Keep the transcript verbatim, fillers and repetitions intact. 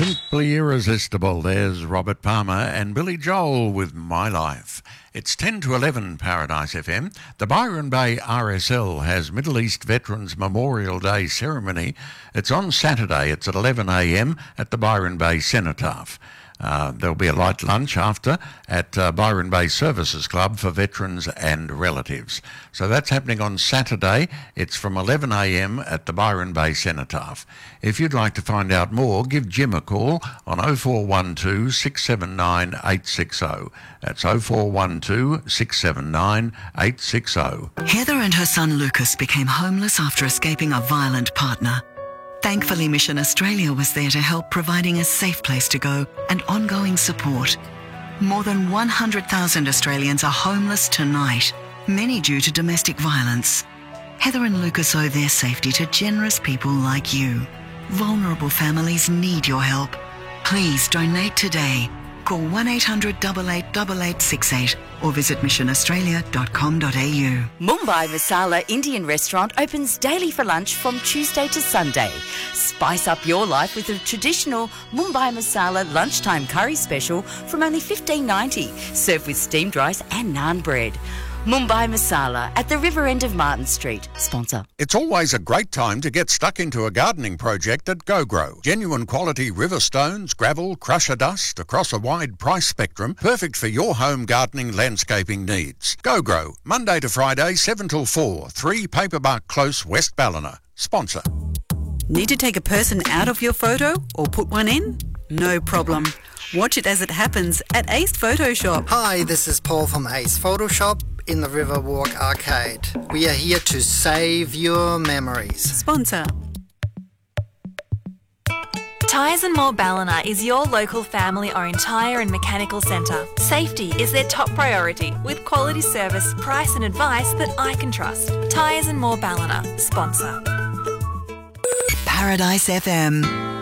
Simply Irresistible. There's Robert Palmer and Billy Joel with My Life. It's ten to eleven, Paradise F M. The Byron Bay R S L has Middle East Veterans Memorial Day ceremony. It's on Saturday. It's at eleven a m at the Byron Bay Cenotaph. Uh, there'll be a light lunch after at uh, Byron Bay Services Club for veterans and relatives. So that's happening on Saturday. It's from eleven a m at the Byron Bay Cenotaph. If you'd like to find out more, give Jim a call on oh four one two, six seven nine, eight six oh. That's oh four one two, six seven nine, eight six oh. Heather and her son Lucas became homeless after escaping a violent partner. Thankfully, Mission Australia was there to help, providing a safe place to go and ongoing support. More than one hundred thousand Australians are homeless tonight, many due to domestic violence. Heather and Lucas owe their safety to generous people like you. Vulnerable families need your help. Please donate today. Call one eight hundred, eight eight eight, eight six eight or visit mission australia dot com dot a u. Mumbai Masala Indian Restaurant opens daily for lunch from Tuesday to Sunday. Spice up your life with a traditional Mumbai Masala lunchtime curry special from only fifteen ninety, served with steamed rice and naan bread. Mumbai Masala at the river end of Martin Street. Sponsor. It's always a great time to get stuck into a gardening project at GoGrow. Genuine quality river stones, gravel, crusher dust across a wide price spectrum, perfect for your home gardening landscaping needs. GoGrow, Monday to Friday, seven till four, three Paperbark Close, West Ballina. Sponsor. Need to take a person out of your photo or put one in? No problem. Watch it as it happens at Ace Photoshop. Hi, this is Paul from Ace Photoshop in the Riverwalk Arcade. We are here to save your memories. Sponsor. Tyres and More Ballina is your local family-owned tyre and mechanical centre. Safety is their top priority, with quality service, price and advice that I can trust. Tyres and More Ballina. Sponsor. Paradise F M.